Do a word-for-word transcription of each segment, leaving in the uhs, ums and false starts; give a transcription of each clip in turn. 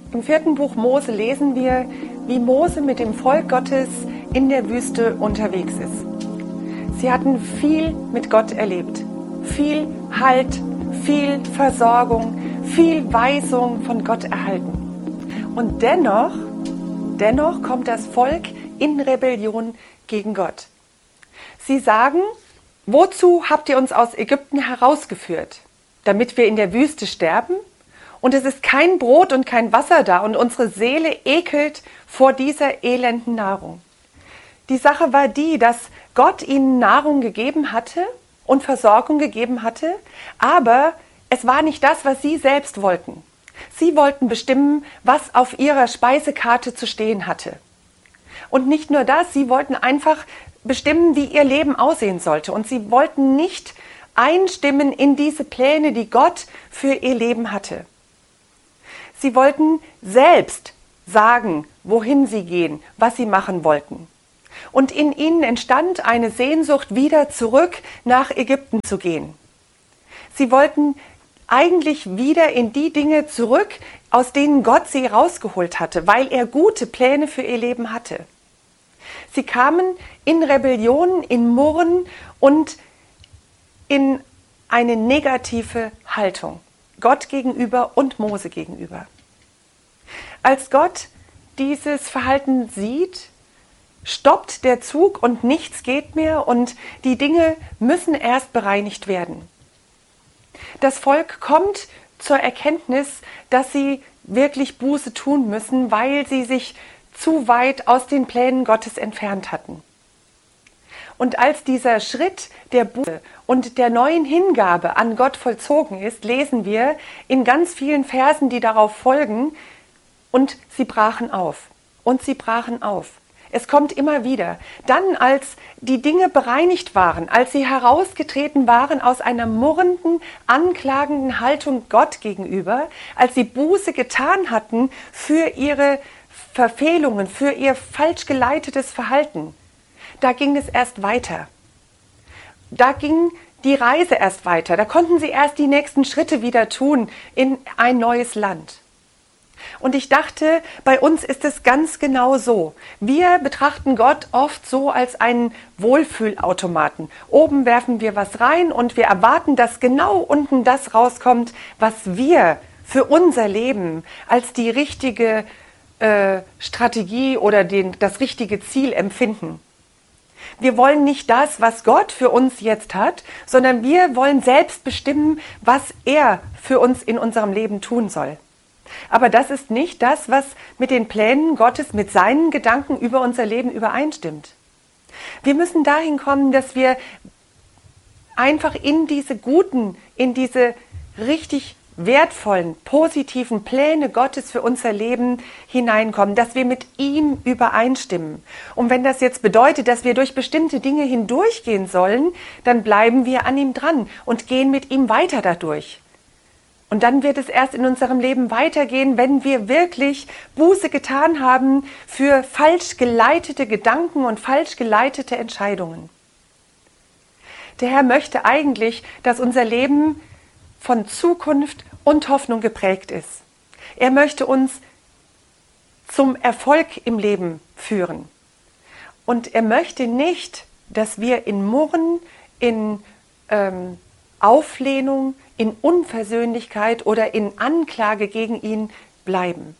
Im vierten Buch Mose lesen wir, wie Mose mit dem Volk Gottes in der Wüste unterwegs ist. Sie hatten viel mit Gott erlebt. Viel Halt, viel Versorgung, viel Weisung von Gott erhalten. Und dennoch, dennoch kommt das Volk in Rebellion gegen Gott. Sie sagen, wozu habt ihr uns aus Ägypten herausgeführt? Damit wir in der Wüste sterben? Und es ist kein Brot und kein Wasser da und unsere Seele ekelt vor dieser elenden Nahrung. Die Sache war die, dass Gott ihnen Nahrung gegeben hatte und Versorgung gegeben hatte, aber es war nicht das, was sie selbst wollten. Sie wollten bestimmen, was auf ihrer Speisekarte zu stehen hatte. Und nicht nur das, sie wollten einfach bestimmen, wie ihr Leben aussehen sollte. Und sie wollten nicht einstimmen in diese Pläne, die Gott für ihr Leben hatte. Sie wollten selbst sagen, wohin sie gehen, was sie machen wollten. Und in ihnen entstand eine Sehnsucht, wieder zurück nach Ägypten zu gehen. Sie wollten eigentlich wieder in die Dinge zurück, aus denen Gott sie rausgeholt hatte, weil er gute Pläne für ihr Leben hatte. Sie kamen in Rebellion, in Murren und in eine negative Haltung. Gott gegenüber und Mose gegenüber. Als Gott dieses Verhalten sieht, stoppt der Zug und nichts geht mehr und die Dinge müssen erst bereinigt werden. Das Volk kommt zur Erkenntnis, dass sie wirklich Buße tun müssen, weil sie sich zu weit aus den Plänen Gottes entfernt hatten. Und als dieser Schritt der Buße und der neuen Hingabe an Gott vollzogen ist, lesen wir in ganz vielen Versen, die darauf folgen, und sie brachen auf. Und sie brachen auf. Es kommt immer wieder. Dann, als die Dinge bereinigt waren, als sie herausgetreten waren aus einer murrenden, anklagenden Haltung Gott gegenüber, als sie Buße getan hatten für ihre Verfehlungen, für ihr falsch geleitetes Verhalten, da ging es erst weiter. Da ging die Reise erst weiter. Da konnten sie erst die nächsten Schritte wieder tun in ein neues Land. Und ich dachte, bei uns ist es ganz genau so. Wir betrachten Gott oft so als einen Wohlfühlautomaten. Oben werfen wir was rein und wir erwarten, dass genau unten das rauskommt, was wir für unser Leben als die richtige äh, Strategie oder den, das richtige Ziel empfinden. Wir wollen nicht das, was Gott für uns jetzt hat, sondern wir wollen selbst bestimmen, was er für uns in unserem Leben tun soll. Aber das ist nicht das, was mit den Plänen Gottes, mit seinen Gedanken über unser Leben übereinstimmt. Wir müssen dahin kommen, dass wir einfach in diese guten, in diese richtig wertvollen, positiven Pläne Gottes für unser Leben hineinkommen, dass wir mit ihm übereinstimmen. Und wenn das jetzt bedeutet, dass wir durch bestimmte Dinge hindurchgehen sollen, dann bleiben wir an ihm dran und gehen mit ihm weiter dadurch. Und dann wird es erst in unserem Leben weitergehen, wenn wir wirklich Buße getan haben für falsch geleitete Gedanken und falsch geleitete Entscheidungen. Der Herr möchte eigentlich, dass unser Leben von Zukunft und Hoffnung geprägt ist. Er möchte uns zum Erfolg im Leben führen. Und er möchte nicht, dass wir in Murren, in ähm, Auflehnung, in Unversöhnlichkeit oder in Anklage gegen ihn bleiben.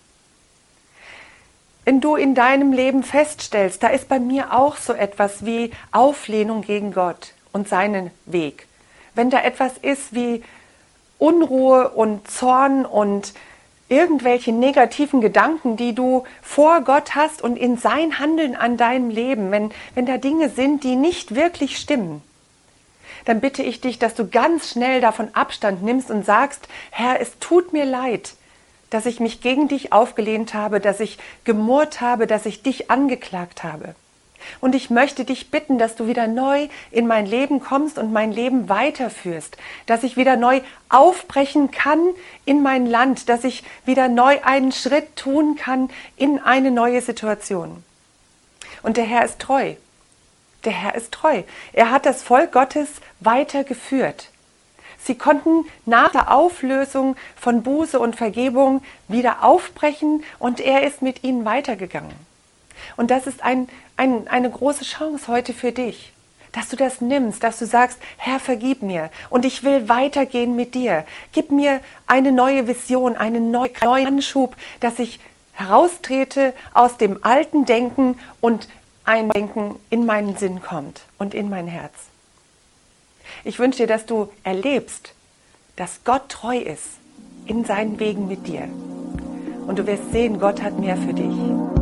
Wenn du in deinem Leben feststellst, da ist bei mir auch so etwas wie Auflehnung gegen Gott und seinen Weg. Wenn da etwas ist wie Unruhe und Zorn und irgendwelche negativen Gedanken, die du vor Gott hast und in sein Handeln an deinem Leben, wenn, wenn da Dinge sind, die nicht wirklich stimmen, dann bitte ich dich, dass du ganz schnell davon Abstand nimmst und sagst, Herr, es tut mir leid, dass ich mich gegen dich aufgelehnt habe, dass ich gemurrt habe, dass ich dich angeklagt habe. Und ich möchte dich bitten, dass du wieder neu in mein Leben kommst und mein Leben weiterführst, dass ich wieder neu aufbrechen kann in mein Land, dass ich wieder neu einen Schritt tun kann in eine neue Situation. Und der Herr ist treu. Der Herr ist treu. Er hat das Volk Gottes weitergeführt. Sie konnten nach der Auflösung von Buße und Vergebung wieder aufbrechen und er ist mit ihnen weitergegangen. Und das ist ein, ein, eine große Chance heute für dich, dass du das nimmst, dass du sagst, Herr, vergib mir und ich will weitergehen mit dir. Gib mir eine neue Vision, einen neuen Anschub, dass ich heraustrete aus dem alten Denken und ein Denken in meinen Sinn kommt und in mein Herz. Ich wünsche dir, dass du erlebst, dass Gott treu ist in seinen Wegen mit dir. Und du wirst sehen, Gott hat mehr für dich.